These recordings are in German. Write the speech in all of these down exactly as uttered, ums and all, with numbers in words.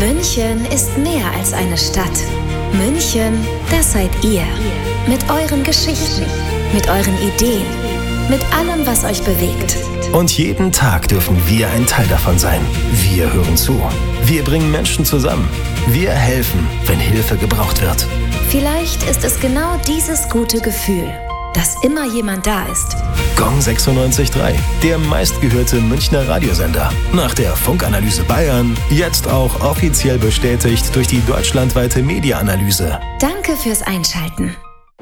München ist mehr als eine Stadt. München, das seid ihr. Mit euren Geschichten, mit euren Ideen, mit allem, was euch bewegt. Und jeden Tag dürfen wir ein Teil davon sein. Wir hören zu. Wir bringen Menschen zusammen. Wir helfen, wenn Hilfe gebraucht wird. Vielleicht ist es genau dieses gute Gefühl, dass immer jemand da ist. Gong sechsundneunzig Komma drei, der meistgehörte Münchner Radiosender. Nach der Funkanalyse Bayern, jetzt auch offiziell bestätigt durch die deutschlandweite Media-Analyse. Danke fürs Einschalten.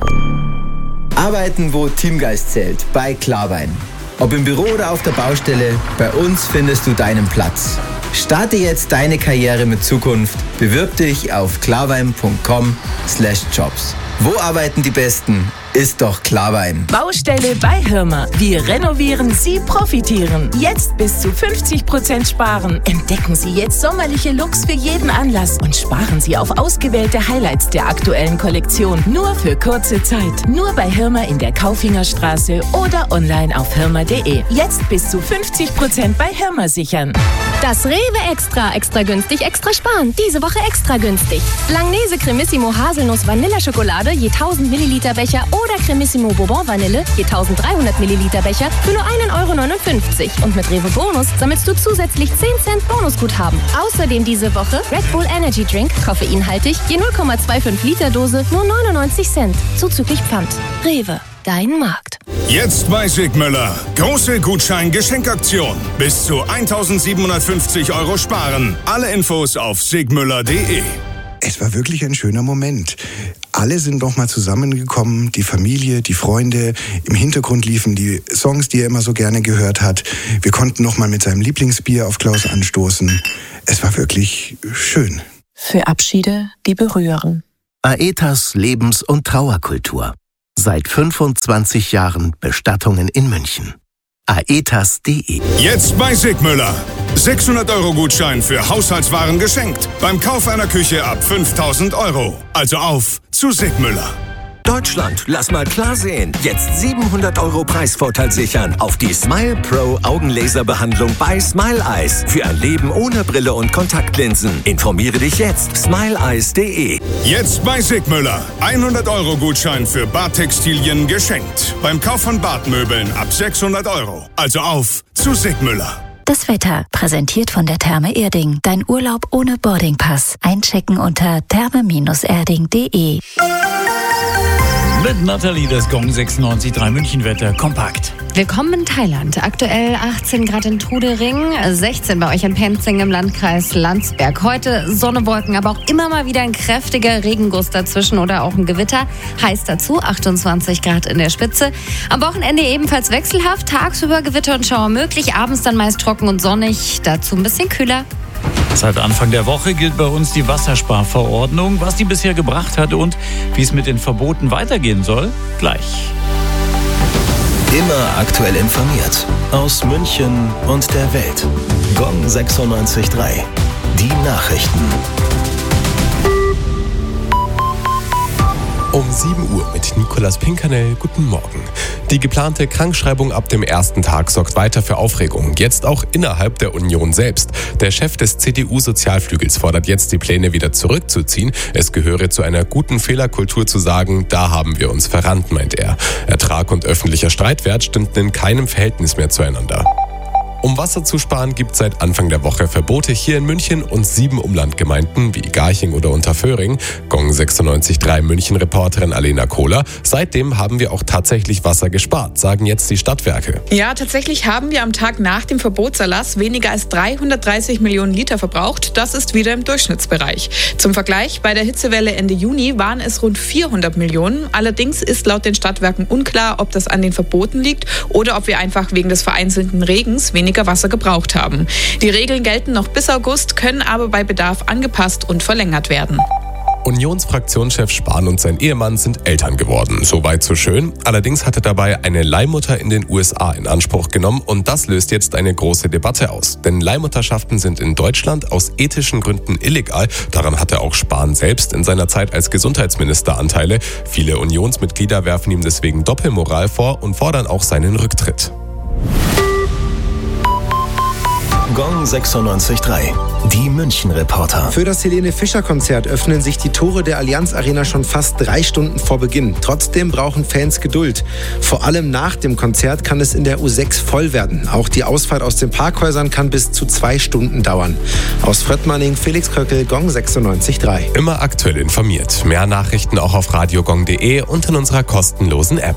Arbeiten, wo Teamgeist zählt, bei Klarwein. Ob im Büro oder auf der Baustelle, bei uns findest du deinen Platz. Starte jetzt deine Karriere mit Zukunft. Bewirb dich auf klarwein punkt com slash jobs. Wo arbeiten die Besten? Ist doch Klarwein. Baustelle bei Hirmer. Wir renovieren, Sie profitieren. Jetzt bis zu fünfzig Prozent sparen. Entdecken Sie jetzt sommerliche Looks für jeden Anlass und sparen Sie auf ausgewählte Highlights der aktuellen Kollektion. Nur für kurze Zeit. Nur bei Hirmer in der Kaufingerstraße oder online auf hirmer punkt de. Jetzt bis zu fünfzig Prozent bei Hirmer sichern. Das Rewe Extra. Extra günstig, extra sparen. Diese Woche extra günstig. Langnese Cremissimo Haselnuss Vanilleschokolade je tausend Milliliter Becher oder Cremissimo Bourbon Vanille je dreizehnhundert Milliliter Becher für nur ein Euro neunundfünfzig. Und mit Rewe Bonus sammelst du zusätzlich zehn Cent Bonusguthaben. Außerdem diese Woche Red Bull Energy Drink, koffeinhaltig, je null Komma fünfundzwanzig Liter Dose, nur neunundneunzig Cent. Zuzüglich Pfand. Rewe. Dein Markt. Jetzt bei Sigmüller. Große Gutschein-Geschenkaktion. Bis zu eintausendsiebenhundertfünfzig Euro sparen. Alle Infos auf sigmüller punkt de. Es war wirklich ein schöner Moment. Alle sind nochmal zusammengekommen, die Familie, die Freunde. Im Hintergrund liefen die Songs, die er immer so gerne gehört hat. Wir konnten nochmal mit seinem Lieblingsbier auf Klaus anstoßen. Es war wirklich schön. Für Abschiede, die berühren. Aetas Lebens- und Trauerkultur. Seit fünfundzwanzig Jahren Bestattungen in München. aetas punkt de. Jetzt bei Sigmüller. sechshundert Euro Gutschein für Haushaltswaren geschenkt. Beim Kauf einer Küche ab fünftausend Euro. Also auf zu Sigmüller. Deutschland, lass mal klar sehen. Jetzt siebenhundert Euro Preisvorteil sichern auf die Smile Pro Augenlaserbehandlung bei Smile Eyes. Für ein Leben ohne Brille und Kontaktlinsen. Informiere dich jetzt. smile eyes punkt de. Jetzt bei Sigmüller. hundert Euro Gutschein für Badtextilien geschenkt. Beim Kauf von Badmöbeln ab sechshundert Euro. Also auf zu Sigmüller. Das Wetter, präsentiert von der Therme Erding. Dein Urlaub ohne Boardingpass. Einchecken unter therme erding punkt de. Mit Nathalie, das Gong sechsundneunzig Komma drei Münchenwetter kompakt. Willkommen in Thailand. Aktuell achtzehn Grad in Trudering, sechzehn bei euch in Penzing im Landkreis Landsberg. Heute Sonne, Wolken, aber auch immer mal wieder ein kräftiger Regenguss dazwischen oder auch ein Gewitter. Heiß dazu, achtundzwanzig Grad in der Spitze. Am Wochenende ebenfalls wechselhaft, tagsüber Gewitter und Schauer möglich, abends dann meist trocken und sonnig, dazu ein bisschen kühler. Seit Anfang der Woche gilt bei uns die Wassersparverordnung. Was die bisher gebracht hat und wie es mit den Verboten weitergehen soll, gleich. Immer aktuell informiert. Aus München und der Welt. Gong sechsundneunzig Komma drei. Die Nachrichten. Um sieben Uhr mit Nicolas Pinkernell. Guten Morgen. Die geplante Krankschreibung ab dem ersten Tag sorgt weiter für Aufregung. Jetzt auch innerhalb der Union selbst. Der Chef des C D U-Sozialflügels fordert jetzt, die Pläne wieder zurückzuziehen. Es gehöre zu einer guten Fehlerkultur zu sagen, da haben wir uns verrannt, meint er. Ertrag und öffentlicher Streitwert stimmten in keinem Verhältnis mehr zueinander. Um Wasser zu sparen, gibt es seit Anfang der Woche Verbote hier in München und sieben Umlandgemeinden wie Garching oder Unterföhring. Gong sechsundneunzig Komma drei München-Reporterin Alena Kohler. Seitdem haben wir auch tatsächlich Wasser gespart, sagen jetzt die Stadtwerke. Ja, tatsächlich haben wir am Tag nach dem Verbotserlass weniger als dreihundertdreißig Millionen Liter verbraucht. Das ist wieder im Durchschnittsbereich. Zum Vergleich, bei der Hitzewelle Ende Juni waren es rund vierhundert Millionen. Allerdings ist laut den Stadtwerken unklar, ob das an den Verboten liegt oder ob wir einfach wegen des vereinzelten Regens weniger Wasser gebraucht haben. Die Regeln gelten noch bis August, können aber bei Bedarf angepasst und verlängert werden. Unionsfraktionschef Spahn und sein Ehemann sind Eltern geworden. Soweit so schön. Allerdings hat er dabei eine Leihmutter in den U S A in Anspruch genommen und das löst jetzt eine große Debatte aus. Denn Leihmutterschaften sind in Deutschland aus ethischen Gründen illegal. Daran hatte auch Spahn selbst in seiner Zeit als Gesundheitsminister Anteile. Viele Unionsmitglieder werfen ihm deswegen Doppelmoral vor und fordern auch seinen Rücktritt. Gong sechsundneunzig Komma drei. Die München-Reporter. Für das Helene-Fischer-Konzert öffnen sich die Tore der Allianz Arena schon fast drei Stunden vor Beginn. Trotzdem brauchen Fans Geduld. Vor allem nach dem Konzert kann es in der U sechs voll werden. Auch die Ausfahrt aus den Parkhäusern kann bis zu zwei Stunden dauern. Aus Fröttmanning, Felix Kröckel, Gong sechsundneunzig Komma drei. Immer aktuell informiert. Mehr Nachrichten auch auf radiogong punkt de und in unserer kostenlosen App.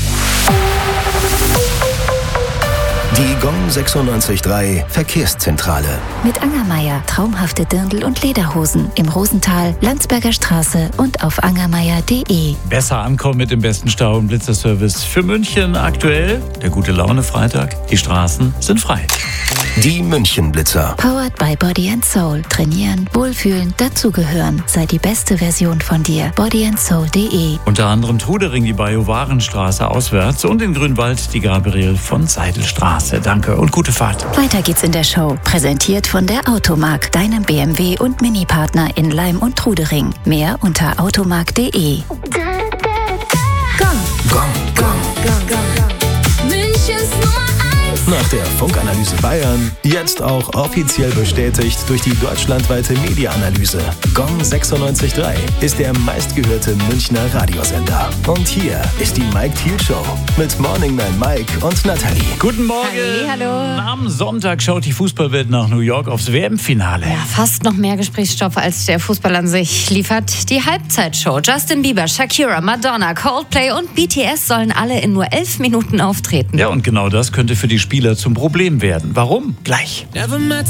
Die Gong sechsundneunzig Komma drei Verkehrszentrale. Mit Angermeier traumhafte Dirndl- und Lederhosen im Rosental, Landsberger Straße und auf angermeier punkt de. Besser ankommen mit dem besten Stau- und Blitzerservice für München aktuell. Der gute Laune Freitag. Die Straßen sind frei. Die München-Blitzer. Powered by Body and Soul. Trainieren, wohlfühlen, dazugehören. Sei die beste Version von dir. body and soul punkt de. Unter anderem Trudering, die Bajowarenstraße auswärts und in Grünwald die Gabriel von Seidelstraße. Danke und gute Fahrt. Weiter geht's in der Show. Präsentiert von der Automark, deinem B M W und Mini-Partner in Leim und Trudering. Mehr unter automark punkt de. Gong. Gong. Gong. Gong, gong, gong. Münchens Nummer eins. Nach der Funkanalyse Bayern jetzt auch offiziell bestätigt durch die deutschlandweite Media-Analyse. Gong sechsundneunzig Komma drei ist der meistgehörte Münchner Radiosender. Und hier ist die Mike Thiel Show mit Morning Man Mike und Nathalie. Guten Morgen. Hallo. Am Sonntag schaut die Fußballwelt nach New York aufs W M-Finale. Ja, fast noch mehr Gesprächsstoff als der Fußball an sich liefert die Halbzeitshow. Justin Bieber, Shakira, Madonna, Coldplay und B T S sollen alle in nur elf Minuten auftreten. Ja, und genau das könnte für die Spieler zum Problem werden. Warum? Gleich.